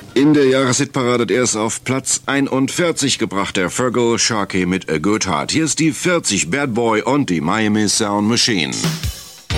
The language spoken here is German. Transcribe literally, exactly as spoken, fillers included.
In der Jahreshitparade hat er es auf Platz einundvierzig gebracht, der Fergal Sharkey mit A Good Heart. Hier ist die vierzig, Bad Boy und die Miami Sound Machine.